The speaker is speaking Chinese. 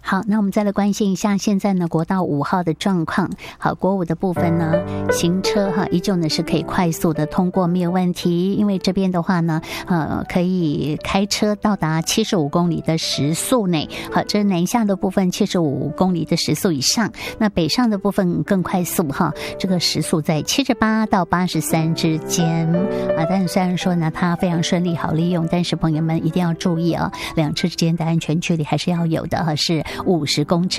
好，那我们再来关心一下现在呢国道5号的状况。好，国5的部分呢，行车依旧呢是可以快速的通过，没有问题。因为这边的话呢，可以开车到达75公里的时速内。好，这是南下的部分75公里的时速以上，那北上的部分更快速这个时速在78到83之间但是虽然说呢它非常顺利好利用，但是朋友们一定要注意两车之间的安全距离还是要有的是50公尺。